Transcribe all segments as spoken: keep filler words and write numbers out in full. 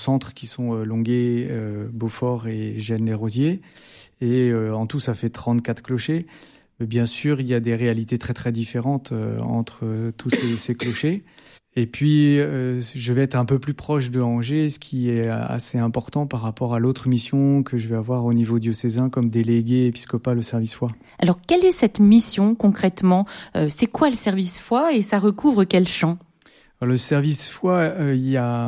centres qui sont euh, Longué, euh, Beaufort et Gênes-les-Rosiers. Et euh, en tout, ça fait trente-quatre clochers. Mais bien sûr, il y a des réalités très très différentes euh, entre euh, tous ces, ces clochers. Et puis, euh, je vais être un peu plus proche de Angers, ce qui est assez important par rapport à l'autre mission que je vais avoir au niveau diocésain comme délégué épiscopal au service foi. Alors, quelle est cette mission concrètement ? euh, C'est quoi le service foi et ça recouvre quel champ ? Alors, le service foi, euh, il y a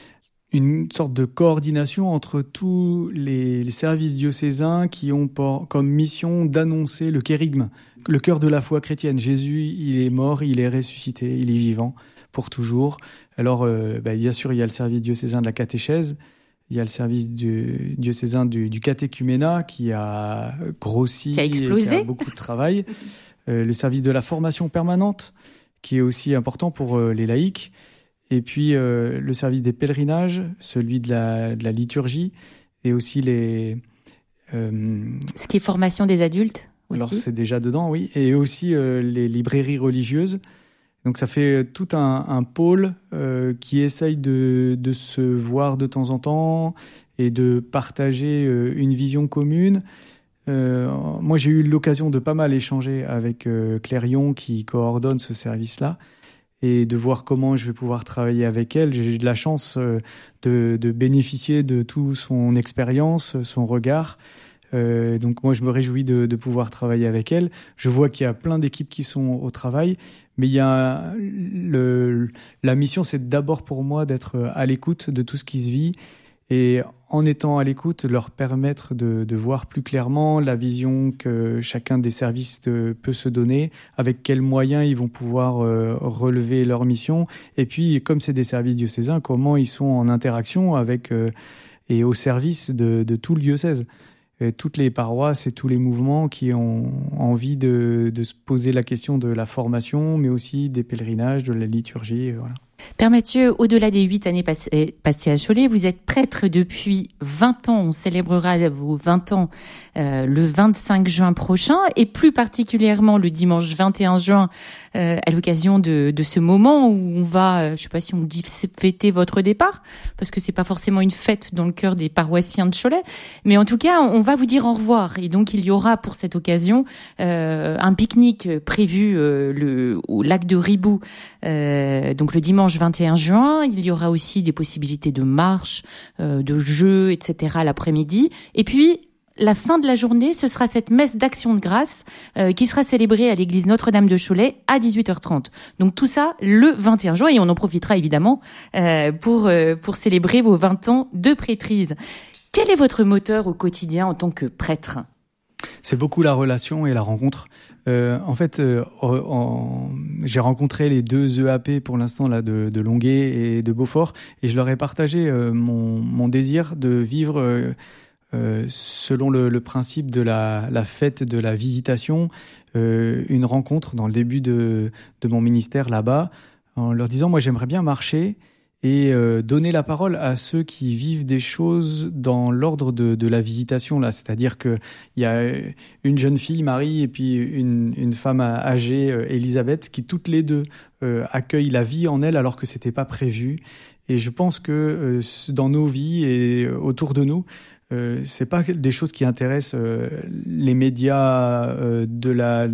une sorte de coordination entre tous les, les services diocésains qui ont pour, comme mission d'annoncer le kérygme, le cœur de la foi chrétienne. Jésus, il est mort, il est ressuscité, il est vivant pour toujours. Alors, euh, bah, bien sûr, il y a le service diocésain de la catéchèse, il y a le service du, diocésain du, du catéchuménat qui a grossi, qui a explosé, et qui a beaucoup de travail. euh, le service de la formation permanente, qui est aussi important pour euh, les laïcs. Et puis, euh, le service des pèlerinages, celui de la, de la liturgie, et aussi les... Euh, Ce qui est formation des adultes aussi. Alors, c'est déjà dedans, oui. Et aussi euh, les librairies religieuses. Donc ça fait tout un, un pôle euh, qui essaye de, de se voir de temps en temps et de partager euh, une vision commune. Euh, moi, j'ai eu l'occasion de pas mal échanger avec euh, Clérion qui coordonne ce service-là et de voir comment je vais pouvoir travailler avec elle. J'ai de la chance euh, de, de bénéficier de toute son expérience, son regard. Euh, donc moi, je me réjouis de, de pouvoir travailler avec elle. Je vois qu'il y a plein d'équipes qui sont au travail. Mais il y a le, la mission, c'est d'abord pour moi d'être à l'écoute de tout ce qui se vit et en étant à l'écoute, leur permettre de, de voir plus clairement la vision que chacun des services de, peut se donner, avec quels moyens ils vont pouvoir euh, relever leur mission. Et puis, comme c'est des services diocésains, comment ils sont en interaction avec euh, et au service de, de tout le diocèse. Et toutes les paroisses et tous les mouvements qui ont envie de, de se poser la question de la formation, mais aussi des pèlerinages, de la liturgie, voilà. Père Mathieu, au-delà des huit années passées, passées à Cholet, vous êtes prêtre depuis vingt ans. On célébrera vos vingt ans euh, le vingt-cinq juin prochain et plus particulièrement le dimanche vingt et un juin euh, à l'occasion de, de ce moment où on va, euh, je sais pas si on dit fêter votre départ, parce que c'est pas forcément une fête dans le cœur des paroissiens de Cholet, mais en tout cas, on va vous dire au revoir. Et donc, il y aura pour cette occasion euh, un pique-nique prévu euh, le, au lac de Ribou, euh, donc le dimanche vingt et un juin. Il y aura aussi des possibilités de marche, euh, de jeux, et cetera l'après-midi. Et puis, la fin de la journée, ce sera cette messe d'action de grâce euh, qui sera célébrée à l'église Notre-Dame de Cholet à dix-huit heures trente. Donc tout ça le vingt et un juin et on en profitera évidemment euh, pour euh, pour célébrer vos vingt ans de prêtrise. Quel est votre moteur au quotidien en tant que prêtre ? C'est beaucoup la relation et la rencontre. Euh, en fait, euh, en, j'ai rencontré les deux E A P pour l'instant là de, de Longué et de Beaufort et je leur ai partagé euh, mon, mon désir de vivre euh, euh, selon le, le principe de la, la fête de la visitation, euh, une rencontre dans le début de, de mon ministère là-bas, en leur disant moi j'aimerais bien marcher et euh, donner la parole à ceux qui vivent des choses dans l'ordre de, de la visitation là, c'est-à-dire que il y a une jeune fille Marie et puis une, une femme âgée euh, Elisabeth qui toutes les deux euh, accueillent la vie en elles alors que c'était pas prévu. Et je pense que euh, dans nos vies et autour de nous, euh, c'est pas des choses qui intéressent euh, les médias euh, de la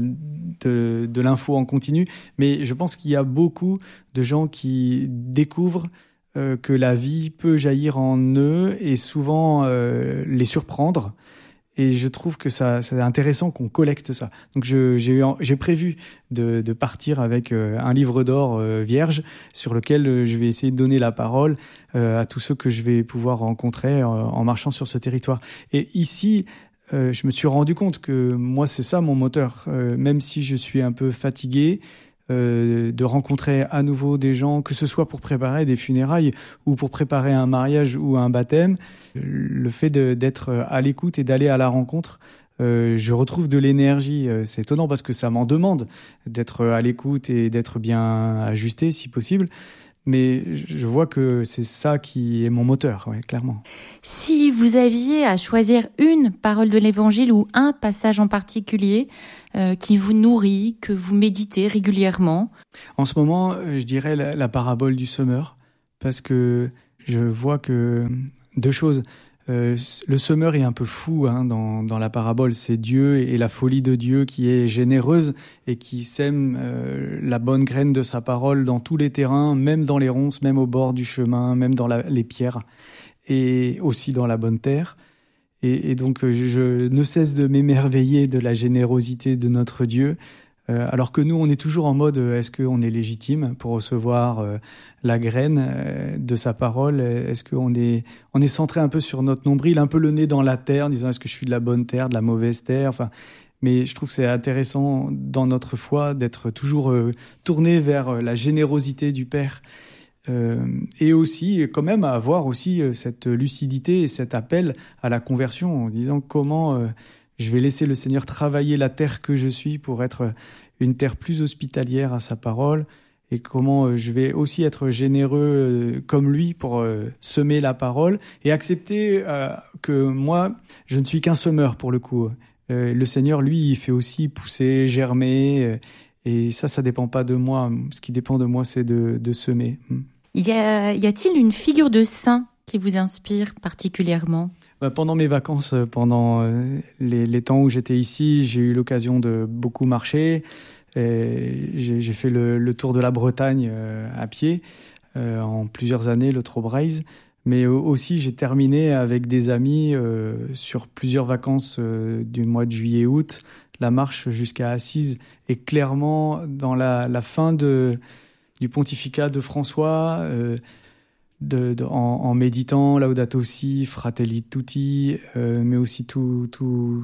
de, de l'info en continu, mais je pense qu'il y a beaucoup de gens qui découvrent euh, que la vie peut jaillir en eux et souvent euh, les surprendre. Et je trouve que ça, c'est intéressant qu'on collecte ça. Donc je, j'ai, eu, j'ai prévu de, de partir avec euh, un livre d'or euh, vierge sur lequel euh, je vais essayer de donner la parole euh, à tous ceux que je vais pouvoir rencontrer euh, en marchant sur ce territoire. Et ici, euh, je me suis rendu compte que moi, c'est ça mon moteur. Euh, même si je suis un peu fatigué, Euh, de rencontrer à nouveau des gens, que ce soit pour préparer des funérailles ou pour préparer un mariage ou un baptême, le fait de, d'être à l'écoute et d'aller à la rencontre, euh, je retrouve de l'énergie. C'est étonnant parce que ça m'en demande d'être à l'écoute et d'être bien ajusté si possible. Mais je vois que c'est ça qui est mon moteur, ouais, clairement. Si vous aviez à choisir une parole de l'Évangile ou un passage en particulier euh, qui vous nourrit, que vous méditez régulièrement ? En ce moment, je dirais la, la parabole du semeur, parce que je vois que deux choses. Euh, le semeur est un peu fou hein, dans, dans la parabole. C'est Dieu et la folie de Dieu qui est généreuse et qui sème euh, la bonne graine de sa parole dans tous les terrains, même dans les ronces, même au bord du chemin, même dans la, les pierres et aussi dans la bonne terre. Et, et donc, je, je ne cesse de m'émerveiller de la générosité de notre Dieu. Euh, alors que nous, on est toujours en mode, euh, est-ce qu'on est légitime pour recevoir euh, la graine euh, de sa parole? Est-ce qu'on est, on est centré un peu sur notre nombril, un peu le nez dans la terre, en disant, est-ce que je suis de la bonne terre, de la mauvaise terre? Enfin, mais je trouve que c'est intéressant dans notre foi d'être toujours euh, tourné vers la générosité du Père. Euh, et aussi, quand même, à avoir aussi euh, cette lucidité et cet appel à la conversion, en disant comment... Euh, je vais laisser le Seigneur travailler la terre que je suis pour être une terre plus hospitalière à sa parole et comment je vais aussi être généreux comme lui pour semer la parole et accepter que moi, je ne suis qu'un semeur pour le coup. Le Seigneur, lui, il fait aussi pousser, germer et ça, ça dépend pas de moi. Ce qui dépend de moi, c'est de, de semer. Y a, y a-t-il une figure de saint qui vous inspire particulièrement ? Pendant mes vacances, pendant les, les temps où j'étais ici, j'ai eu l'occasion de beaucoup marcher. Et j'ai, j'ai fait le, le tour de la Bretagne à pied euh, en plusieurs années, le Trobrize. Mais aussi, j'ai terminé avec des amis euh, sur plusieurs vacances euh, du mois de juillet-août, la marche jusqu'à Assise. Et clairement, dans la, la fin de, du pontificat de François... Euh, De, de, en, en méditant Laudato Si, Fratelli Tutti, euh, mais aussi tout, tout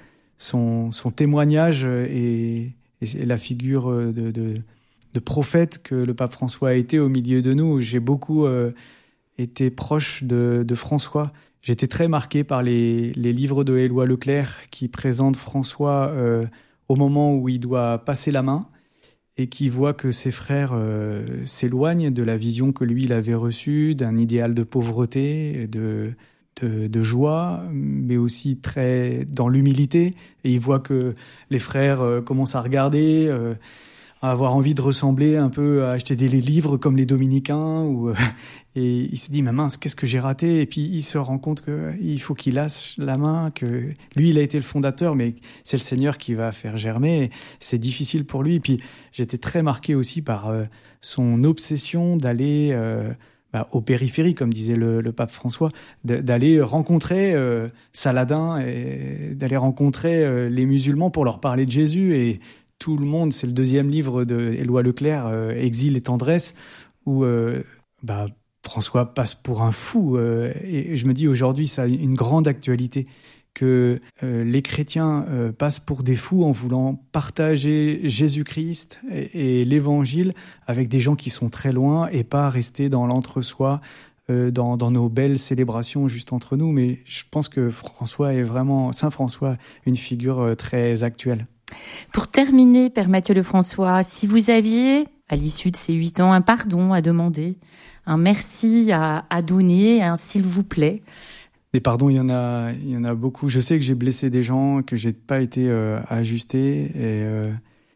son, son témoignage et, et la figure de, de, de prophète que le pape François a été au milieu de nous. J'ai beaucoup euh, été proche de, de François. J'étais très marqué par les, les livres de Éloi Leclerc qui présentent François euh, au moment où il doit passer la main et qui voit que ses frères euh, s'éloignent de la vision que lui, il avait reçue, d'un idéal de pauvreté, de, de, de joie, mais aussi très dans l'humilité. Et il voit que les frères euh, commencent à regarder, euh, à avoir envie de ressembler un peu, à acheter des livres comme les dominicains. Ou, euh, et il se dit, mais mince, qu'est-ce que j'ai raté? Et puis il se rend compte qu'il faut qu'il lâche la main, que lui, il a été le fondateur, mais c'est le Seigneur qui va faire germer. C'est difficile pour lui. Et puis j'étais très marqué aussi par euh, son obsession d'aller euh, bah, aux périphéries, comme disait le, le pape François, d'aller rencontrer euh, Saladin et d'aller rencontrer euh, les musulmans pour leur parler de Jésus. Et tout le monde, c'est le deuxième livre de Éloi Leclerc, euh, Exil et tendresse, où euh, bah, François passe pour un fou. Euh, et je me dis aujourd'hui, ça a une grande actualité, que euh, les chrétiens euh, passent pour des fous en voulant partager Jésus-Christ et, et l'Évangile avec des gens qui sont très loin et pas rester dans l'entre-soi, euh, dans, dans nos belles célébrations juste entre nous. Mais je pense que François est vraiment, Saint François, une figure euh, très actuelle. Pour terminer, Père Mathieu Lefrançois, si vous aviez, à l'issue de ces huit ans, un pardon à demander, un merci à, à donner, un s'il vous plaît. Des pardons, il y en a, il y en a beaucoup. Je sais que j'ai blessé des gens, que j'ai pas été euh, ajusté, et euh,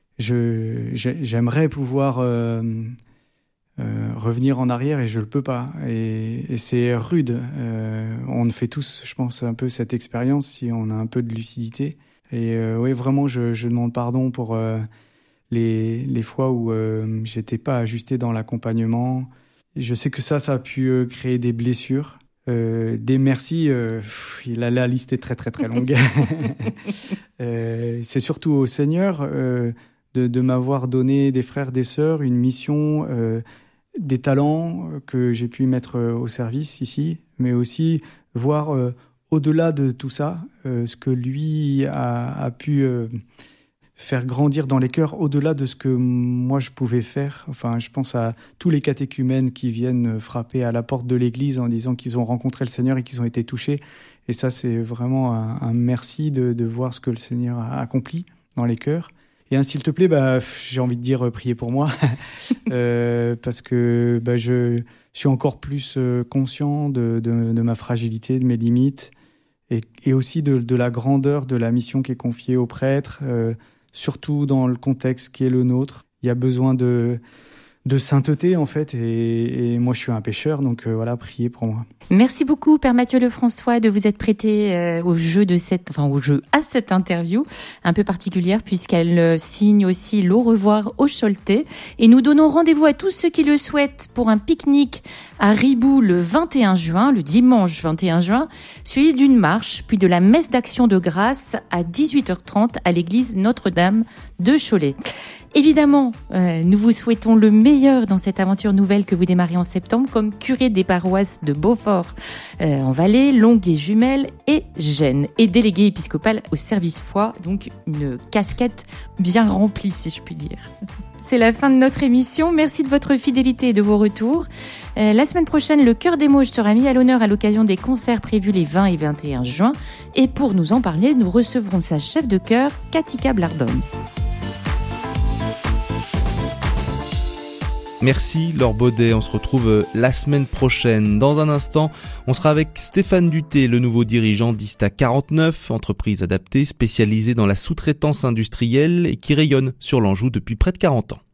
je, j'aimerais pouvoir euh, euh, revenir en arrière et je le peux pas. Et, et c'est rude. Euh, on fait tous, je pense, un peu cette expérience si on a un peu de lucidité. Et euh, oui, vraiment, je, je demande pardon pour euh, les, les fois où euh, j'étais pas ajusté dans l'accompagnement. Je sais que ça, ça a pu euh, créer des blessures. Euh, des merci, euh, pff, la, la liste est très très très longue. euh, c'est surtout au Seigneur euh, de, de m'avoir donné des frères, des sœurs, une mission, euh, des talents que j'ai pu mettre au service ici, mais aussi voir euh, au-delà de tout ça, euh, ce que lui a, a pu euh, faire grandir dans les cœurs, au-delà de ce que moi je pouvais faire. Enfin, je pense à tous les catéchumènes qui viennent frapper à la porte de l'église en disant qu'ils ont rencontré le Seigneur et qu'ils ont été touchés. Et ça, c'est vraiment un, un merci de, de voir ce que le Seigneur a accompli dans les cœurs. Et un s'il te plaît, bah, j'ai envie de dire priez pour moi, euh, parce que bah, je suis encore plus conscient de, de, de ma fragilité, de mes limites, et, et aussi de, de la grandeur de la mission qui est confiée aux prêtres, euh, surtout dans le contexte qui est le nôtre. Il y a besoin de, de sainteté en fait. Et, et moi, je suis un pécheur, donc euh, voilà, priez pour moi. Merci beaucoup, Père Mathieu Lefrançois, de vous être prêté euh, au jeu de cette, enfin au jeu à cette interview un peu particulière puisqu'elle euh, signe aussi l'au revoir au Choletais. Et nous donnons rendez-vous à tous ceux qui le souhaitent pour un pique-nique à Ribou le vingt et un juin, le dimanche vingt et un juin, suivi d'une marche, puis de la messe d'action de grâce à dix-huit heures trente à l'église Notre-Dame de Cholet. Évidemment, euh, nous vous souhaitons le meilleur dans cette aventure nouvelle que vous démarrez en septembre comme curé des paroisses de Beaufort euh, en Valais, Longué, Jumelles et Gênes, et délégué épiscopal au service foi, donc une casquette bien remplie si je puis dire. C'est la fin de notre émission. Merci de votre fidélité et de vos retours. Euh, la semaine prochaine, le Chœur des Mauges sera mis à l'honneur à l'occasion des concerts prévus les vingt et vingt et un juin. Et pour nous en parler, nous recevrons sa chef de chœur, Katika Blardon. Merci Laure Baudet, on se retrouve la semaine prochaine. Dans un instant, on sera avec Stéphane Duthé, le nouveau dirigeant d'Ista quarante-neuf, entreprise adaptée spécialisée dans la sous-traitance industrielle et qui rayonne sur l'Anjou depuis près de quarante ans.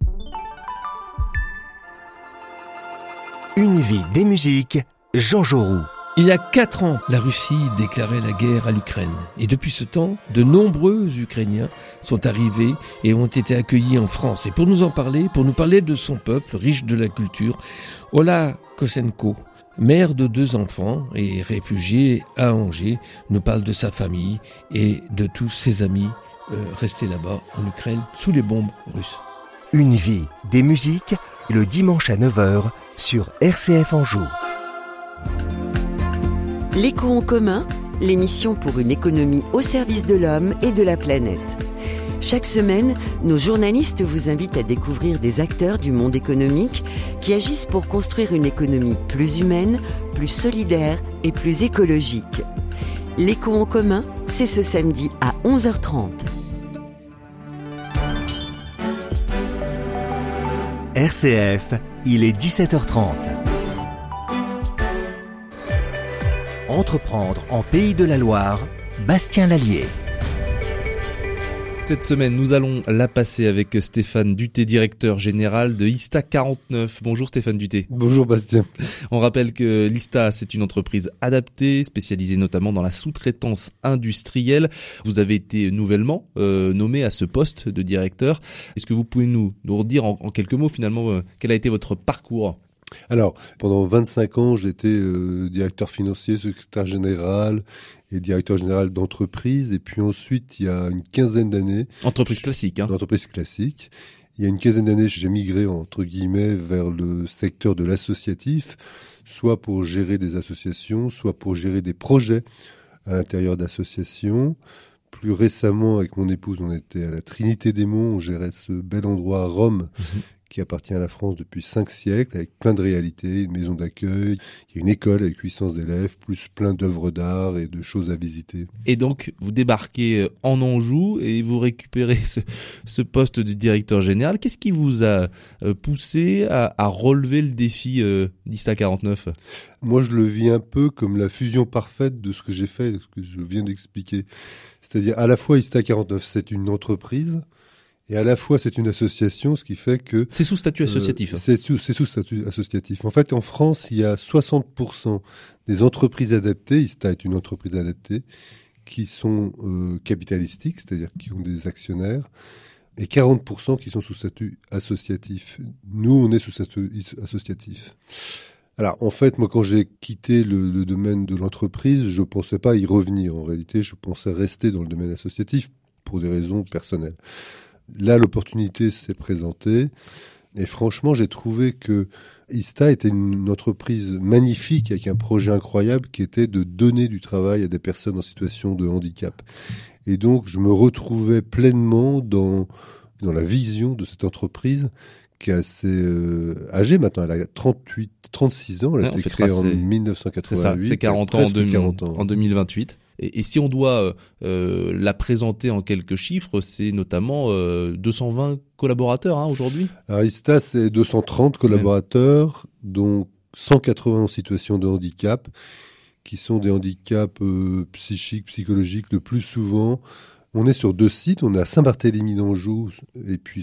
Une vie, des musiques, Jean Jaurou. Il y a quatre ans, la Russie déclarait la guerre à l'Ukraine. Et depuis ce temps, de nombreux Ukrainiens sont arrivés et ont été accueillis en France. Et pour nous en parler, pour nous parler de son peuple, riche de la culture, Ola Kosenko, mère de deux enfants et réfugiée à Angers, nous parle de sa famille et de tous ses amis euh, restés là-bas en Ukraine sous les bombes russes. Une vie, des musiques, le dimanche à neuf heures sur R C F Anjou. L'écho en commun, l'émission pour une économie au service de l'homme et de la planète. Chaque semaine, nos journalistes vous invitent à découvrir des acteurs du monde économique qui agissent pour construire une économie plus humaine, plus solidaire et plus écologique. L'écho en commun, c'est ce samedi à onze heures trente. R C F, il est dix-sept heures trente. Entreprendre en Pays de la Loire, Bastien Lallier. Cette semaine, nous allons la passer avec Stéphane Duthé, directeur général de Ista quarante-neuf. Bonjour Stéphane Duthé. Bonjour Bastien. On rappelle que l'Ista, c'est une entreprise adaptée, spécialisée notamment dans la sous-traitance industrielle. Vous avez été nouvellement euh, nommé à ce poste de directeur. Est-ce que vous pouvez nous, nous redire en, en quelques mots finalement euh, quel a été votre parcours ? Alors, pendant vingt-cinq ans, j'étais euh, directeur financier, secrétaire général et directeur général d'entreprise. Et puis ensuite, il y a une quinzaine d'années... Entreprise classique, hein. Entreprise classique. Il y a une quinzaine d'années, j'ai migré, entre guillemets, vers le secteur de l'associatif, soit pour gérer des associations, soit pour gérer des projets à l'intérieur d'associations. Plus récemment, avec mon épouse, on était à la Trinité des Monts, on gérait ce bel endroit à Rome, mmh. qui appartient à la France depuis cinq siècles, avec plein de réalités, une maison d'accueil, il y a une école avec huit cents élèves, plus plein d'œuvres d'art et de choses à visiter. Et donc, vous débarquez en Anjou et vous récupérez ce, ce poste de directeur général. Qu'est-ce qui vous a poussé à, à relever le défi euh, d'Ista quarante-neuf ? Moi, je le vis un peu comme la fusion parfaite de ce que j'ai fait, ce que je viens d'expliquer. C'est-à-dire, à la fois, Ista quarante-neuf, c'est une entreprise, et à la fois, c'est une association, ce qui fait que... C'est sous statut associatif. Euh, c'est, sous, c'est sous statut associatif. En fait, en France, il y a soixante pour cent des entreprises adaptées, Ista est une entreprise adaptée, qui sont euh, capitalistiques, c'est-à-dire qui ont des actionnaires, et quarante pour cent qui sont sous statut associatif. Nous, on est sous statut associatif. Alors, en fait, moi, quand j'ai quitté le, le domaine de l'entreprise, je ne pensais pas y revenir. En réalité, je pensais rester dans le domaine associatif pour des raisons personnelles. Là, l'opportunité s'est présentée et franchement, j'ai trouvé que Ista était une entreprise magnifique avec un projet incroyable qui était de donner du travail à des personnes en situation de handicap. Et donc, je me retrouvais pleinement dans, dans la vision de cette entreprise qui est assez euh, âgée maintenant. Elle a trente-huit, trente-six ans, elle a ouais, été créée en dix-neuf cent quatre-vingt-huit. C'est ça, c'est quarante ans en, deux, quarante ans en deux mille vingt-huit. Et, et si on doit euh, la présenter en quelques chiffres, c'est notamment euh, deux cent vingt collaborateurs hein, aujourd'hui. Alors Ista, c'est deux cent trente collaborateurs, ouais. dont cent quatre-vingts en situation de handicap, qui sont des handicaps euh, psychiques, psychologiques le plus souvent. On est sur deux sites, on est à Saint-Barthélemy d'Anjou et puis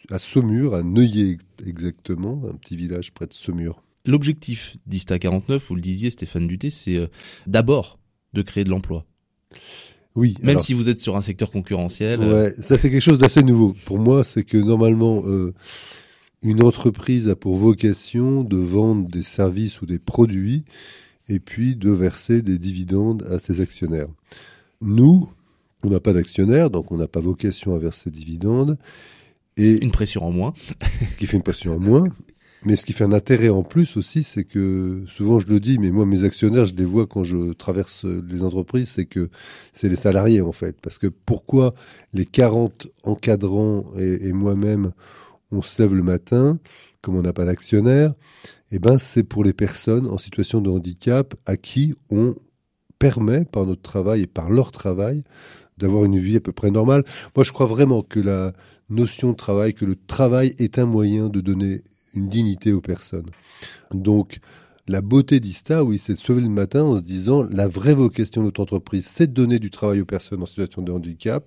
à Saumur, à Neuilly exactement, un petit village près de Saumur. L'objectif d'Ista quarante-neuf, vous le disiez Stéphane Duthé, c'est euh, d'abord de créer de l'emploi. Oui. Même alors, si vous êtes sur un secteur concurrentiel. Ouais, euh... ça c'est quelque chose d'assez nouveau. Pour moi, c'est que normalement, euh, une entreprise a pour vocation de vendre des services ou des produits et puis de verser des dividendes à ses actionnaires. Nous, on n'a pas d'actionnaires, donc on n'a pas vocation à verser des dividendes. Et une pression en moins. Ce qui fait une pression en moins. Mais ce qui fait un intérêt en plus aussi, c'est que, souvent je le dis, mais moi mes actionnaires, je les vois quand je traverse les entreprises, c'est que c'est les salariés en fait. Parce que pourquoi les quarante encadrants et, et moi-même, on se lève le matin, comme on n'a pas d'actionnaires, eh ben c'est pour les personnes en situation de handicap à qui on permet, par notre travail et par leur travail, d'avoir une vie à peu près normale. Moi je crois vraiment que la notion de travail, que le travail est un moyen de donner une dignité aux personnes. Donc, la beauté d'Ista, oui, c'est de se lever le matin en se disant la vraie vocation de notre entreprise, c'est de donner du travail aux personnes en situation de handicap.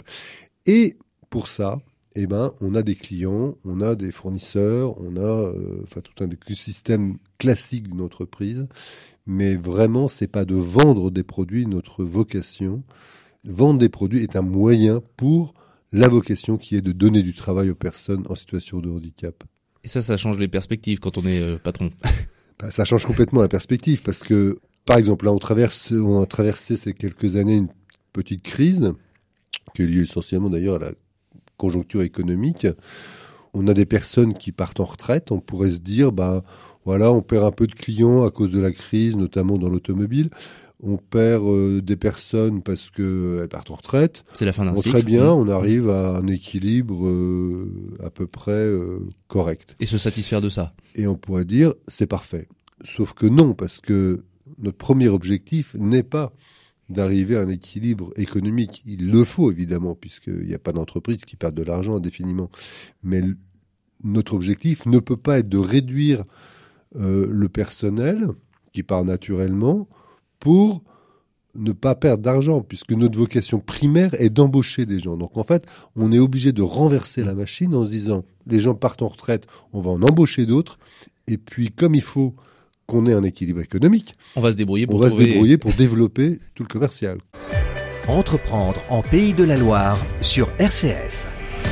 Et pour ça, eh ben, on a des clients, on a des fournisseurs, on a euh, enfin tout un écosystème classique d'une entreprise. Mais vraiment, c'est pas de vendre des produits notre vocation. Vendre des produits est un moyen pour la vocation qui est de donner du travail aux personnes en situation de handicap. Et ça, ça change les perspectives quand on est euh, patron. Bah, ça change complètement la perspective parce que, par exemple, là, on traverse, on a traversé ces quelques années une petite crise qui est liée essentiellement d'ailleurs à la conjoncture économique. On a des personnes qui partent en retraite. On pourrait se dire, bah, voilà, on perd un peu de clients à cause de la crise, notamment dans l'automobile. On perd euh, des personnes parce qu'elles partent en retraite. C'est la fin d'un bon, cycle. Très bien, mmh. on arrive à un équilibre euh, à peu près euh, correct. Et se satisfaire de ça. Et on pourrait dire, c'est parfait. Sauf que non, parce que notre premier objectif n'est pas d'arriver à un équilibre économique. Il le faut, évidemment, puisqu'il n'y a pas d'entreprise qui perd de l'argent indéfiniment. Mais l- notre objectif ne peut pas être de réduire euh, le personnel qui part naturellement pour ne pas perdre d'argent, puisque notre vocation primaire est d'embaucher des gens. Donc en fait, on est obligé de renverser la machine en se disant, les gens partent en retraite, on va en embaucher d'autres, et puis comme il faut qu'on ait un équilibre économique, on va se débrouiller pour, on va trouver... se débrouiller pour développer tout le commercial. Entreprendre en Pays de la Loire sur R C F.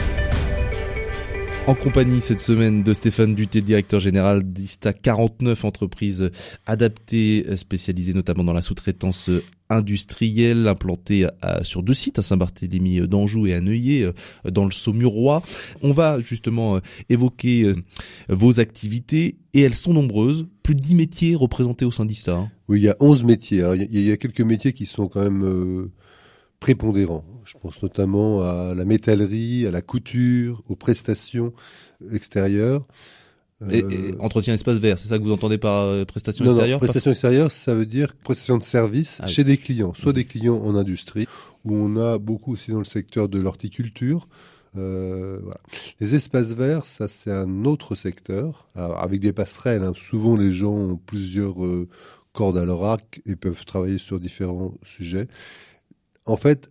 En compagnie cette semaine de Stéphane Duthé, directeur général d'Ista quarante-neuf, entreprise adaptée, spécialisée notamment dans la sous-traitance industrielle, implantée à, sur deux sites, à Saint-Barthélemy d'Anjou et à Neuilly, dans le Saumurois. On va justement évoquer vos activités et elles sont nombreuses. Plus de dix métiers représentés au sein d'Ista. Hein. Oui, il y a onze métiers. Alors, il y a quelques métiers qui sont quand même euh, prépondérants. Je pense notamment à la métallerie, à la couture, aux prestations extérieures. Et, et entretien espace vert, c'est ça que vous entendez par euh, prestation non, extérieure? Non, prestation extérieure, ça veut dire prestation de service ah, chez oui. des clients, soit mmh. des clients en industrie, où on a beaucoup aussi dans le secteur de l'horticulture. Euh, voilà. Les espaces verts, ça c'est un autre secteur, alors, avec des passerelles. Hein. Souvent les gens ont plusieurs euh, cordes à leur arc et peuvent travailler sur différents sujets. En fait,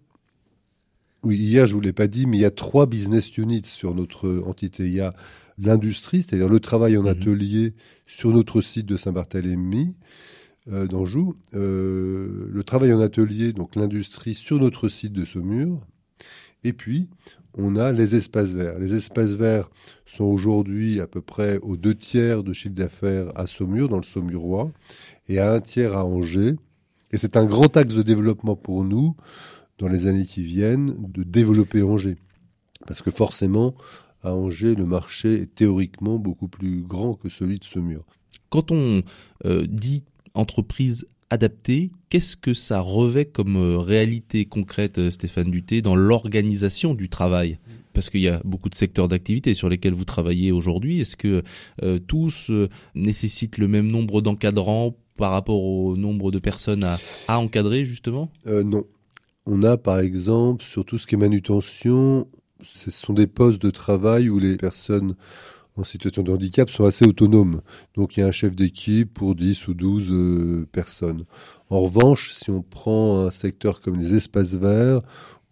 oui, hier je vous l'ai pas dit, mais il y a trois business units sur notre entité. Il y a l'industrie, c'est-à-dire le travail en mmh. atelier sur notre site de Saint-Barthélemy euh, d'Anjou, euh, le travail en atelier, donc l'industrie sur notre site de Saumur, et puis on a les espaces verts. Les espaces verts sont aujourd'hui à peu près aux deux tiers de chiffre d'affaires à Saumur, dans le Saumurois, et à un tiers à Angers. Et c'est un grand axe de développement pour nous, dans les années qui viennent, de développer Angers. Parce que forcément, à Angers, le marché est théoriquement beaucoup plus grand que celui de Saumur. Quand on euh, dit entreprise adaptée, qu'est-ce que ça revêt comme euh, réalité concrète, Stéphane Duthé, dans l'organisation du travail ? Parce qu'il y a beaucoup de secteurs d'activité sur lesquels vous travaillez aujourd'hui. Est-ce que euh, tous euh, nécessitent le même nombre d'encadrants par rapport au nombre de personnes à, à encadrer, justement ? euh, Non. On a, par exemple, sur tout ce qui est manutention, ce sont des postes de travail où les personnes en situation de handicap sont assez autonomes. Donc il y a un chef d'équipe pour dix ou douze euh, personnes. En revanche, si on prend un secteur comme les espaces verts,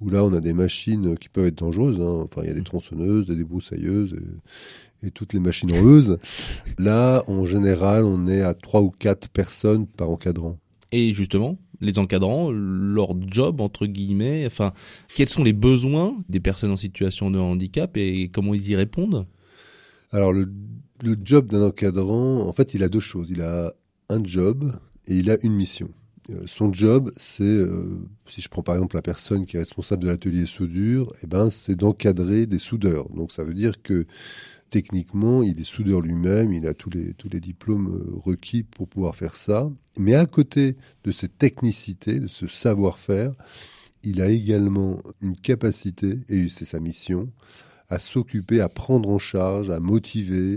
où là on a des machines qui peuvent être dangereuses. Hein. Enfin, il y a des tronçonneuses, des débroussailleuses et, et toutes les machines en euse. Là, en général, on est à trois ou quatre personnes par encadrant. Et justement, les encadrants, leur job, entre guillemets, enfin, quels sont les besoins des personnes en situation de handicap et comment ils y répondent ? Alors, le, le job d'un encadrant, en fait, il a deux choses. Il a un job et il a une mission. Euh, son job, c'est, euh, si je prends par exemple la personne qui est responsable de l'atelier soudure, eh ben, c'est d'encadrer des soudeurs. Donc, ça veut dire que techniquement, il est soudeur lui-même, il a tous les, tous les diplômes requis pour pouvoir faire ça. Mais à côté de cette technicité, de ce savoir-faire, il a également une capacité, et c'est sa mission, à s'occuper, à prendre en charge, à motiver,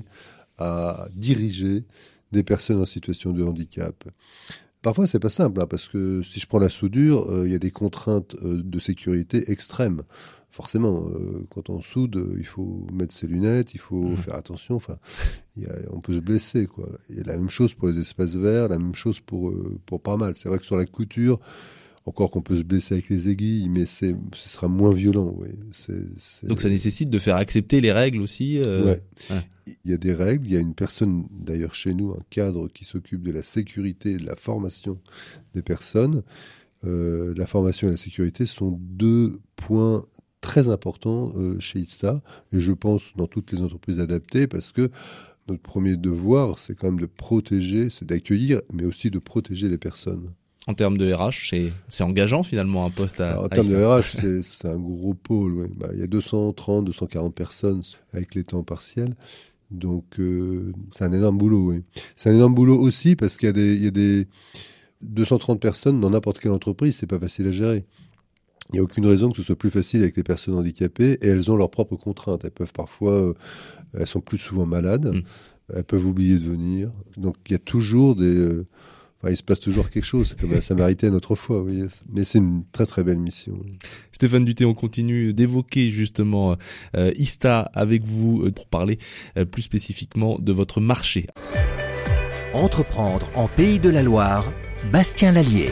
à diriger des personnes en situation de handicap. Parfois, c'est pas simple, hein, parce que si je prends la soudure, euh, il y a des contraintes euh, de sécurité extrêmes. Forcément, euh, quand on soude, euh, il faut mettre ses lunettes, il faut mmh. faire attention. Enfin, il y a, on peut se blesser, quoi. Il y a la même chose pour les espaces verts, la même chose pour euh, pour pas mal. C'est vrai que sur la couture, encore qu'on peut se blesser avec les aiguilles, mais c'est ce sera moins violent. Oui. C'est, c'est... Donc ça nécessite de faire accepter les règles aussi. Euh... Ouais. ouais. Il y a des règles. Il y a une personne, d'ailleurs chez nous, un cadre qui s'occupe de la sécurité et de la formation des personnes. Euh, la formation et la sécurité sont deux points très important euh, chez ISTA, et je pense dans toutes les entreprises adaptées, parce que notre premier devoir, c'est quand même de protéger, c'est d'accueillir, mais aussi de protéger les personnes. En termes de R H, c'est, c'est engageant finalement un poste à... Alors, en termes de R H, c'est, c'est un gros pôle. Ouais. Bah, il y a deux cent trente, deux cent quarante personnes avec les temps partiels, donc euh, c'est un énorme boulot. Oui. C'est un énorme boulot aussi parce qu'il y a des, il y a des deux cent trente personnes dans n'importe quelle entreprise, c'est pas facile à gérer. Il n'y a aucune raison que ce soit plus facile avec les personnes handicapées, et elles ont leurs propres contraintes. Elles peuvent parfois, euh, elles sont plus souvent malades, mmh. elles peuvent oublier de venir. Donc il y a toujours des, euh, enfin il se passe toujours quelque chose. C'est comme la Samaritaine autrefois, vous voyez. Mais c'est une très très belle mission. Stéphane Duthé, on continue d'évoquer justement euh, ISTA avec vous euh, pour parler euh, plus spécifiquement de votre marché. Entreprendre en Pays de la Loire, Bastien Lallier.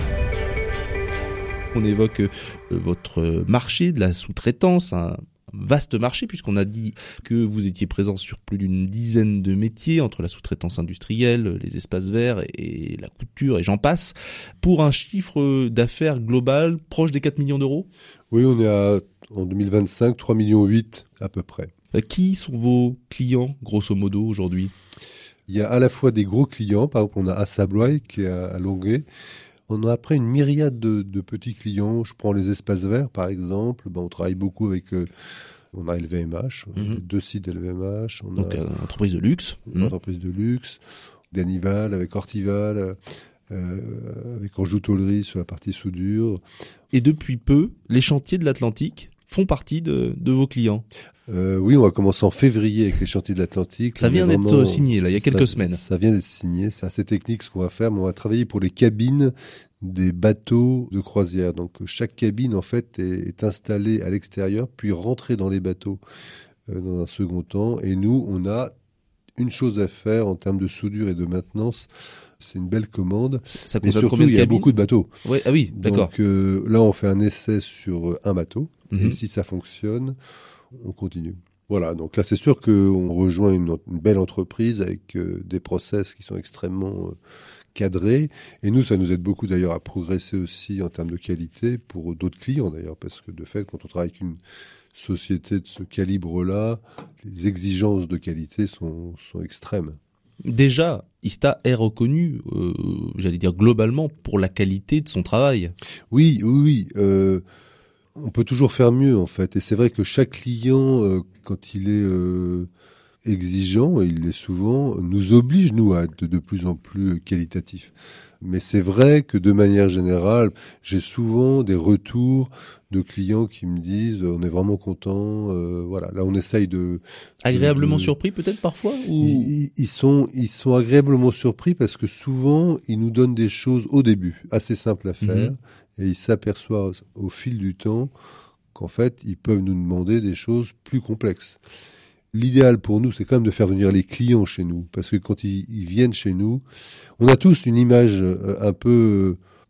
On évoque euh, votre marché de la sous-traitance, un vaste marché puisqu'on a dit que vous étiez présent sur plus d'une dizaine de métiers entre la sous-traitance industrielle, les espaces verts et la couture et j'en passe, pour un chiffre d'affaires global proche des quatre millions d'euros. Oui, on est à, en deux mille vingt-cinq, trois virgule huit millions à peu près. Euh, qui sont vos clients grosso modo aujourd'hui ? Il y a à la fois des gros clients, par exemple on a Assabloy qui est à, à Longuet. On a après une myriade de, de petits clients. Je prends les espaces verts, par exemple. Ben, on travaille beaucoup avec... Euh, on a L V M H, mm-hmm. deux sites L V M H. On Donc, a une entreprise de luxe. Une mmh. entreprise de luxe. Danival, avec Ortival, euh, avec Anjou Tôlerie sur la partie soudure. Et depuis peu, les chantiers de l'Atlantique font partie de, de vos clients. Euh, oui, on va commencer en février avec les chantiers de l'Atlantique. Ça vient d'être vraiment, signé, là, il y a quelques ça, semaines. Ça vient d'être signé, c'est assez technique ce qu'on va faire, mais on va travailler pour les cabines des bateaux de croisière. Donc chaque cabine, en fait, est, est installée à l'extérieur, puis rentrée dans les bateaux euh, dans un second temps. Et nous, on a une chose à faire en termes de soudure et de maintenance. C'est une belle commande. Ça mais surtout, il y a beaucoup de bateaux. Ouais, ah oui, d'accord. Donc euh, là, on fait un essai sur un bateau. Mm-hmm. Et si ça fonctionne, on continue. Voilà, donc là, c'est sûr qu'on rejoint une, une belle entreprise avec euh, des process qui sont extrêmement euh, cadrés. Et nous, ça nous aide beaucoup d'ailleurs à progresser aussi en termes de qualité pour d'autres clients d'ailleurs. Parce que de fait, quand on travaille avec une société de ce calibre-là, les exigences de qualité sont, sont extrêmes. Déjà, ISTA est reconnu, euh, j'allais dire globalement, pour la qualité de son travail. Oui, oui, oui. Euh, on peut toujours faire mieux, en fait. Et c'est vrai que chaque client, euh, quand il est euh, exigeant, et il l'est souvent, nous oblige, nous, à être de plus en plus qualitatif. Mais c'est vrai que de manière générale, j'ai souvent des retours de clients qui me disent on est vraiment content, euh, voilà. Là, on essaye de agréablement de, surpris peut-être parfois. Ou... Ils, ils sont ils sont agréablement surpris parce que souvent ils nous donnent des choses au début assez simples à faire. Mmh. Et ils s'aperçoivent au fil du temps qu'en fait, ils peuvent nous demander des choses plus complexes. L'idéal pour nous, c'est quand même de faire venir les clients chez nous. Parce que quand ils, ils viennent chez nous, on a tous une image un peu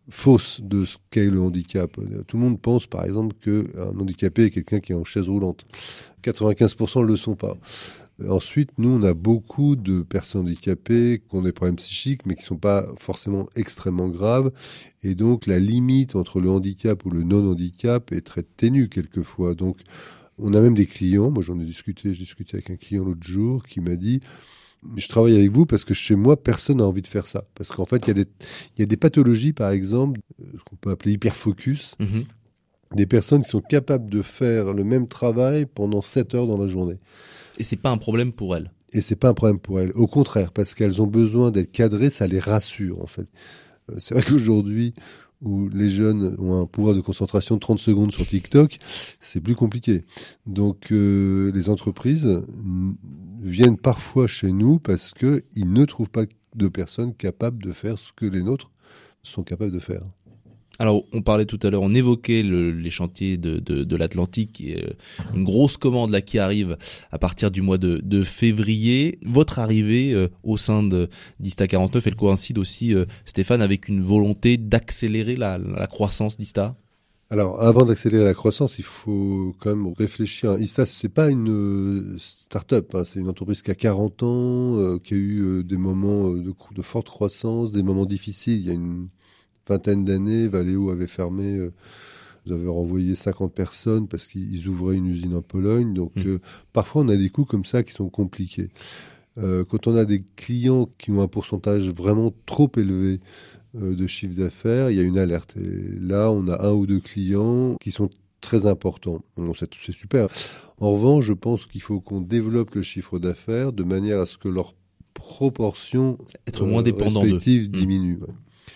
fausse de ce qu'est le handicap. Tout le monde pense, par exemple, qu'un handicapé est quelqu'un qui est en chaise roulante. quatre-vingt-quinze pour cent ne le sont pas. Ensuite, nous, on a beaucoup de personnes handicapées qui ont des problèmes psychiques, mais qui ne sont pas forcément extrêmement graves. Et donc, la limite entre le handicap ou le non-handicap est très ténue quelquefois. Donc, on a même des clients. Moi, j'en ai discuté. J'ai discuté avec un client l'autre jour qui m'a dit « Je travaille avec vous parce que chez moi, personne n'a envie de faire ça. » Parce qu'en fait, il y a des, il y a des pathologies, par exemple, qu'on peut appeler hyperfocus. Mmh. Des personnes qui sont capables de faire le même travail pendant sept heures dans la journée. Et c'est pas un problème pour elles. Et c'est pas un problème pour elles. Au contraire, parce qu'elles ont besoin d'être cadrées, ça les rassure, en fait. Euh, c'est vrai qu'aujourd'hui, où les jeunes ont un pouvoir de concentration de trente secondes sur TikTok, c'est plus compliqué. Donc, euh, les entreprises n- viennent parfois chez nous parce que ils ne trouvent pas de personnes capables de faire ce que les nôtres sont capables de faire. Alors, on parlait tout à l'heure, on évoquait le, les chantiers de, de, de l'Atlantique, et, euh, une grosse commande là qui arrive à partir du mois de, de février. Votre arrivée euh, au sein de d'Ista quarante-neuf, elle coïncide aussi, euh, Stéphane, avec une volonté d'accélérer la, la croissance d'Ista ? Alors, avant d'accélérer la croissance, il faut quand même réfléchir. Ista, c'est pas une start-up, hein, c'est une entreprise qui a quarante ans, euh, qui a eu euh, des moments de, de forte croissance, des moments difficiles. Il y a une vingtaine d'années, Valeo avait fermé, euh, vous avez renvoyé cinquante personnes parce qu'ils ouvraient une usine en Pologne. Donc, mmh. euh, parfois, on a des coûts comme ça qui sont compliqués. Euh, quand on a des clients qui ont un pourcentage vraiment trop élevé euh, de chiffre d'affaires, il y a une alerte. Et là, on a un ou deux clients qui sont très importants. Bon, c'est, c'est super. En revanche, je pense qu'il faut qu'on développe le chiffre d'affaires de manière à ce que leur proportion être moins euh, dépendant respective d'eux. diminue. Mmh. Ouais.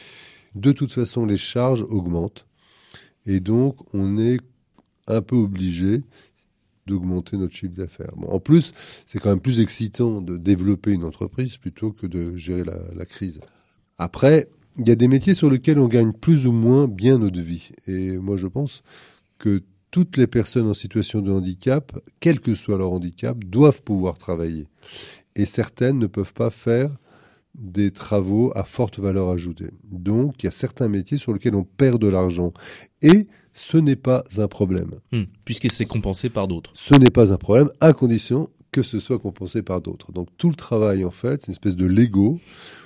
De toute façon, les charges augmentent et donc on est un peu obligé d'augmenter notre chiffre d'affaires. Bon, en plus, c'est quand même plus excitant de développer une entreprise plutôt que de gérer la, la crise. Après, il y a des métiers sur lesquels on gagne plus ou moins bien notre vie. Et moi, je pense que toutes les personnes en situation de handicap, quel que soit leur handicap, doivent pouvoir travailler. Et certaines ne peuvent pas faire des travaux à forte valeur ajoutée. Donc, il y a certains métiers sur lesquels on perd de l'argent. Et ce n'est pas un problème. Mmh, puisque c'est compensé par d'autres. Ce n'est pas un problème, à condition que ce soit compensé par d'autres. Donc, tout le travail, en fait, c'est une espèce de Lego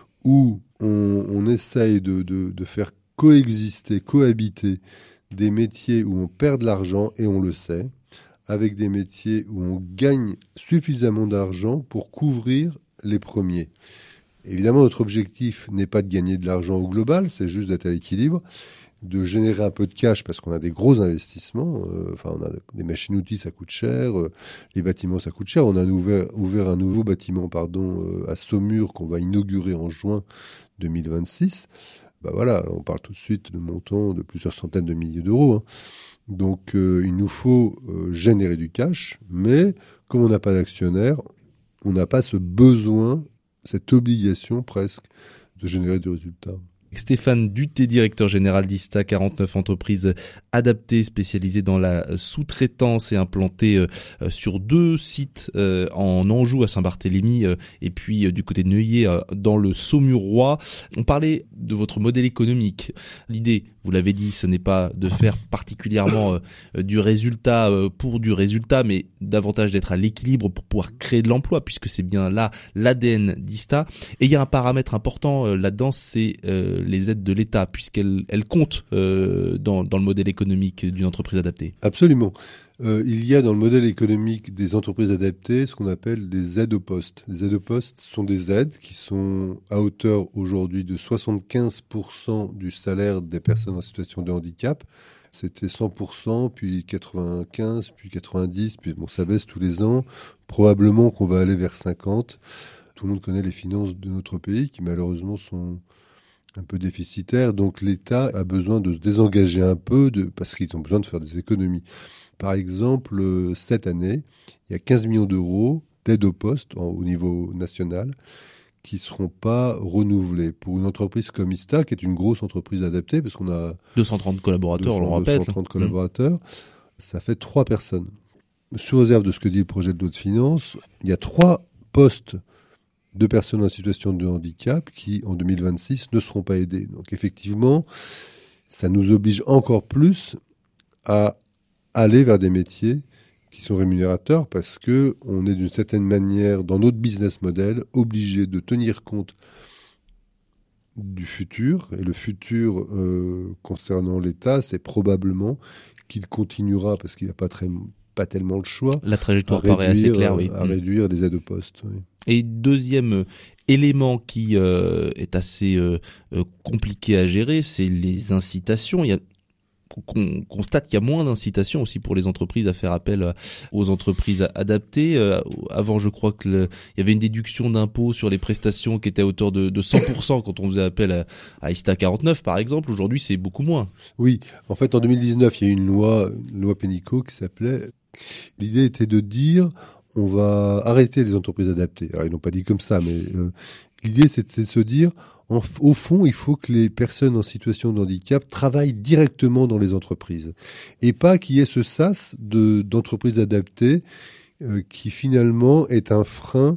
où on, on essaye de, de, de faire coexister, cohabiter des métiers où on perd de l'argent, et on le sait, avec des métiers où on gagne suffisamment d'argent pour couvrir les premiers. Évidemment, notre objectif n'est pas de gagner de l'argent au global, c'est juste d'être à l'équilibre, de générer un peu de cash parce qu'on a des gros investissements. Euh, enfin, on a des machines-outils, ça coûte cher, euh, les bâtiments, ça coûte cher. On a ouvert, ouvert un nouveau bâtiment, pardon, euh, à Saumur qu'on va inaugurer en juin deux mille vingt-six. Bah voilà, on parle tout de suite de montants de plusieurs centaines de milliers d'euros. Hein. Donc, euh, il nous faut euh, générer du cash, mais comme on n'a pas d'actionnaire, on n'a pas ce besoin, cette obligation presque de générer du résultat. Stéphane Duthé, directeur général d'Ista quarante-neuf, entreprise adaptée, spécialisée dans la sous-traitance et implantée sur deux sites en Anjou à Saint-Barthélemy et puis du côté de Neuilly dans le Saumurois. On parlait de votre modèle économique. L'idée, vous l'avez dit, ce n'est pas de faire particulièrement du résultat pour du résultat, mais davantage d'être à l'équilibre pour pouvoir créer de l'emploi, puisque c'est bien là l'A D N d'Ista. Et il y a un paramètre important là-dedans, c'est les aides de l'État, puisqu'elles elles comptent euh, dans, dans le modèle économique d'une entreprise adaptée. Absolument. Euh, il y a dans le modèle économique des entreprises adaptées ce qu'on appelle des aides au poste. Les aides au poste sont des aides qui sont à hauteur aujourd'hui de soixante-quinze pour cent du salaire des personnes en situation de handicap. C'était cent pour cent, puis quatre-vingt-quinze, puis quatre-vingt-dix, puis bon, ça baisse tous les ans. Probablement qu'on va aller vers cinquante. Tout le monde connaît les finances de notre pays qui malheureusement sont un peu déficitaires. Donc l'État a besoin de se désengager un peu de, parce qu'ils ont besoin de faire des économies. Par exemple, cette année, il y a quinze millions d'euros d'aide au poste au niveau national qui ne seront pas renouvelés. Pour une entreprise comme Ista, qui est une grosse entreprise adaptée, parce qu'on a deux cent trente collaborateurs, on le rappelle. deux cent trente collaborateurs, mmh. Ça fait trois personnes. Sous réserve de ce que dit le projet de loi de finances, il y a trois postes de personnes en situation de handicap qui, en deux mille vingt-six, ne seront pas aidées. Donc effectivement, ça nous oblige encore plus à aller vers des métiers qui sont rémunérateurs parce que on est d'une certaine manière, dans notre business model, obligé de tenir compte du futur. Et le futur euh, concernant l'État, c'est probablement qu'il continuera, parce qu'il n'y a pas, très, pas tellement le choix, la trajectoire à paraît réduire, assez claire, oui. à réduire des aides au poste. Oui. Et deuxième élément qui euh, est assez euh, compliqué à gérer, c'est les incitations. Il y a qu'on constate qu'il y a moins d'incitation aussi pour les entreprises à faire appel aux entreprises adaptées. Euh, avant, je crois que le, il y avait une déduction d'impôt sur les prestations qui était à hauteur de, de cent pour cent quand on faisait appel à, à ISTA quarante-neuf, par exemple. Aujourd'hui, c'est beaucoup moins. Oui, en fait, en deux mille dix-neuf, il y a eu une loi, une loi Pénicaud qui s'appelait... L'idée était de dire, on va arrêter les entreprises adaptées. Alors, ils n'ont pas dit comme ça, mais euh, l'idée, c'était de se dire... En, au fond, il faut que les personnes en situation de handicap travaillent directement dans les entreprises et pas qu'il y ait ce sas de, d'entreprises adaptées euh, qui finalement est un frein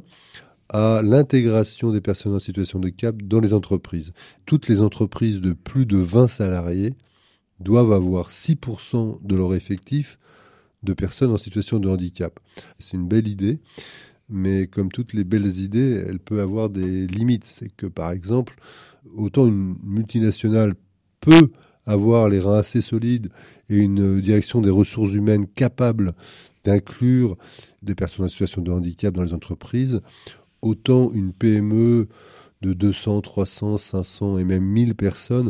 à l'intégration des personnes en situation de handicap dans les entreprises. Toutes les entreprises de plus de vingt salariés doivent avoir six pour cent de leur effectif de personnes en situation de handicap. C'est une belle idée. Mais comme toutes les belles idées, elle peut avoir des limites. C'est que, par exemple, autant une multinationale peut avoir les reins assez solides et une direction des ressources humaines capable d'inclure des personnes en situation de handicap dans les entreprises, autant une P M E de deux cents, trois cents, cinq cents et même mille personnes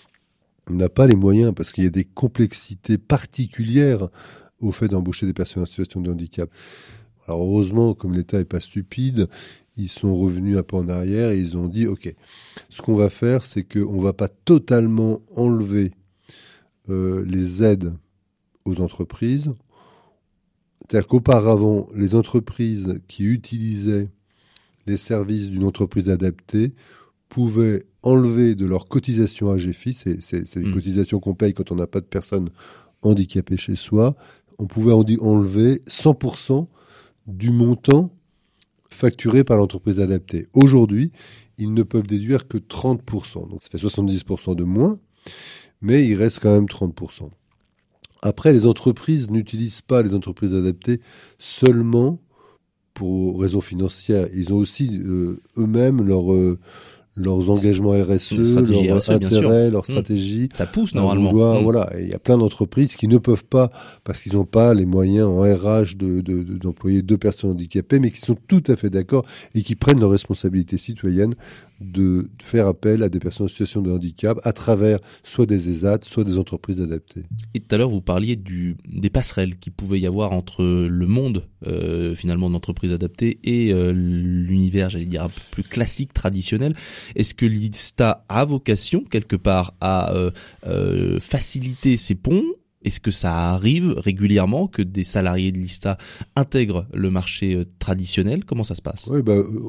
n'a pas les moyens parce qu'il y a des complexités particulières au fait d'embaucher des personnes en situation de handicap. Alors heureusement, comme l'État n'est pas stupide, ils sont revenus un peu en arrière et ils ont dit, OK, ce qu'on va faire, c'est qu'on ne va pas totalement enlever euh, les aides aux entreprises. C'est-à-dire qu'auparavant, les entreprises qui utilisaient les services d'une entreprise adaptée pouvaient enlever de leurs cotisations A G F I, c'est, c'est, c'est les mmh. cotisations qu'on paye quand on n'a pas de personnes handicapées chez soi, on pouvait en enlever cent pour cent du montant facturé par l'entreprise adaptée. Aujourd'hui, ils ne peuvent déduire que trente pour cent. Donc ça fait soixante-dix pour cent de moins, mais il reste quand même trente pour cent. Après, les entreprises n'utilisent pas les entreprises adaptées seulement pour raisons financières. Ils ont aussi euh, eux-mêmes leur... Euh, leurs engagements R S E, leurs intérêts, leur stratégie. Ça pousse normalement. Vouloir, mmh. Voilà, il y a plein d'entreprises qui ne peuvent pas, parce qu'ils n'ont pas les moyens en R H de, de, de, d'employer deux personnes handicapées, mais qui sont tout à fait d'accord et qui prennent leur responsabilité citoyenne de faire appel à des personnes en situation de handicap à travers soit des ESAT, soit des entreprises adaptées. Et tout à l'heure, vous parliez du, des passerelles qu'il pouvait y avoir entre le monde, euh, finalement, d'entreprises adaptées et euh, l'univers, j'allais dire, un peu plus classique, traditionnel. Est-ce que l'ISTA a vocation, quelque part, à euh, euh, faciliter ces ponts ? Est-ce que ça arrive régulièrement que des salariés de l'ISTA intègrent le marché euh, traditionnel ? Comment ça se passe ? Oui, bah, euh,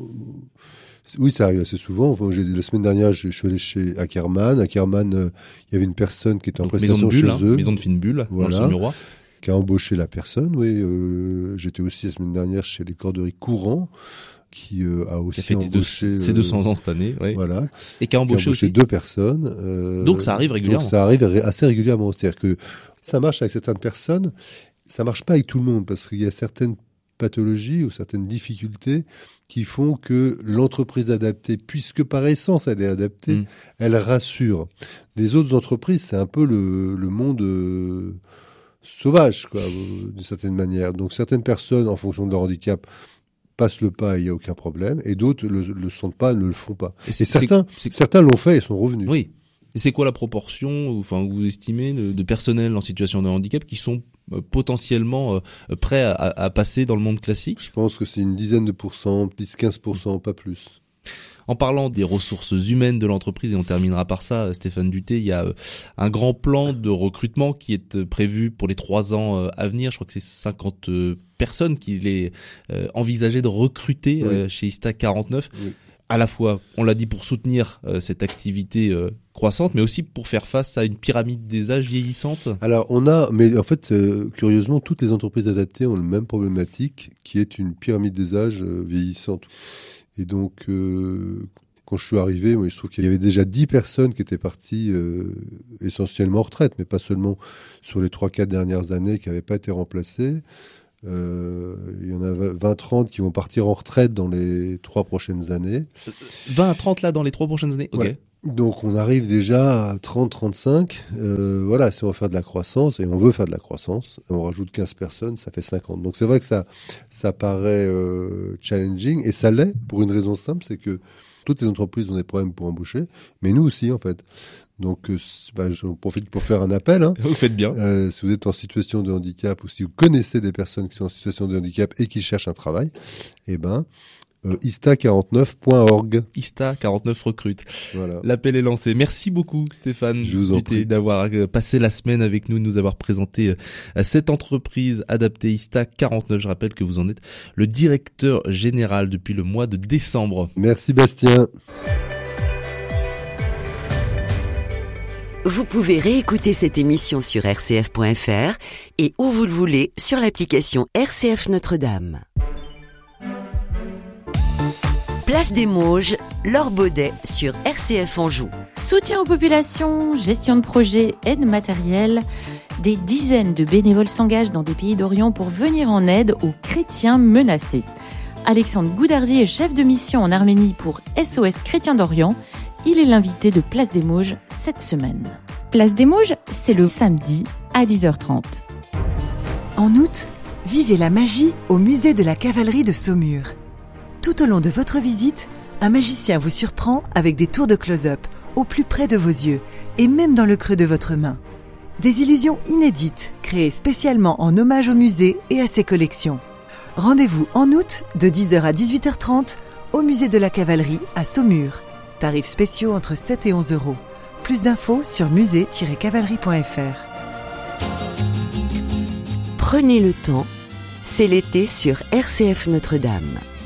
oui, ça arrive assez souvent. Enfin, j'ai, la semaine dernière, je, je suis allé chez Ackerman. Ackerman, euh, il y avait une personne qui était en Donc, prestation maison de bulle, chez hein, eux. Maison de fine bulle, voilà, dans le Saumurois. Qui a embauché la personne, oui. Euh, j'étais aussi la semaine dernière chez les corderies Courant, qui euh, a aussi qui a embauché... Ses deux cents ans cette année, oui. Voilà. Et qui a embauché, qui a embauché aussi deux personnes. Euh, donc ça arrive régulièrement. Donc ça arrive assez régulièrement. C'est-à-dire que ça marche avec certaines personnes, ça marche pas avec tout le monde, parce qu'il y a certaines pathologies ou certaines difficultés qui font que l'entreprise adaptée, puisque par essence elle est adaptée, mmh. elle rassure. Les autres entreprises, c'est un peu le, le monde euh, sauvage, quoi, euh, d'une certaine manière. Donc certaines personnes, en fonction de leur handicap, passent le pas, il n'y a aucun problème, et d'autres le, le sentent pas, ne le font pas. Et, c'est, et certains, c'est, c'est... certains l'ont fait et sont revenus. Oui. Et c'est quoi la proportion, enfin, vous estimez, de, de personnel en situation de handicap qui sont euh, potentiellement euh, prêts à, à passer dans le monde classique ? Je pense que c'est une dizaine de pourcents, dix à quinze pour cent, pas plus. En parlant des ressources humaines de l'entreprise, et on terminera par ça, Stéphane Duthé, il y a un grand plan de recrutement qui est prévu pour les trois ans à venir. Je crois que c'est cinquante personnes qu'il est envisagé de recruter oui. chez ISTA quarante-neuf. Oui. À la fois, on l'a dit, pour soutenir euh, cette activité euh, croissante, mais aussi pour faire face à une pyramide des âges vieillissante. Alors, on a, mais en fait, euh, curieusement, toutes les entreprises adaptées ont la même problématique, qui est une pyramide des âges euh, vieillissante. Et donc, euh, quand je suis arrivé, moi, il se trouve qu'il y avait déjà dix personnes qui étaient parties euh, essentiellement en retraite, mais pas seulement sur les trois quatre dernières années, qui n'avaient pas été remplacées. Euh, il y en a vingt trente qui vont partir en retraite dans les trois prochaines années. vingt à trente là dans les trois prochaines années. Ok. Ouais. Donc on arrive déjà à trente trente-cinq. Euh, voilà, si on veut faire de la croissance, et on veut faire de la croissance, et on rajoute quinze personnes, ça fait cinquante. Donc c'est vrai que ça, ça paraît euh, challenging, et ça l'est pour une raison simple, c'est que toutes les entreprises ont des problèmes pour embaucher, mais nous aussi en fait. Donc, euh, bah, j'en profite pour faire un appel. Hein. Vous faites bien. Euh, si vous êtes en situation de handicap ou si vous connaissez des personnes qui sont en situation de handicap et qui cherchent un travail, eh ben, euh, ista quarante-neuf point org. ista quarante-neuf recrute. Voilà. L'appel est lancé. Merci beaucoup, Stéphane, Je vous en Duthé, prie. d'avoir euh, passé la semaine avec nous, de nous avoir présenté euh, cette entreprise adaptée ista quarante-neuf. Je rappelle que vous en êtes le directeur général depuis le mois de décembre. Merci Bastien. Vous pouvez réécouter cette émission sur r c f point f r et où vous le voulez sur l'application R C F Notre-Dame. Place des Mauges, Laure Baudet sur R C F Anjou. Soutien aux populations, gestion de projets, aide matérielle. Des dizaines de bénévoles s'engagent dans des pays d'Orient pour venir en aide aux chrétiens menacés. Alexandre Goudarzi est chef de mission en Arménie pour S O S Chrétiens d'Orient. Il est l'invité de Place des Mauges cette semaine. Place des Mauges, c'est le samedi à dix heures trente. En août, vivez la magie au musée de la cavalerie de Saumur. Tout au long de votre visite, un magicien vous surprend avec des tours de close-up au plus près de vos yeux et même dans le creux de votre main. Des illusions inédites créées spécialement en hommage au musée et à ses collections. Rendez-vous en août de dix heures à dix-huit heures trente au musée de la cavalerie à Saumur. Tarifs spéciaux entre sept et onze euros. Plus d'infos sur musée tiret cavalerie point f r. Prenez le temps, c'est l'été sur R C F Notre-Dame.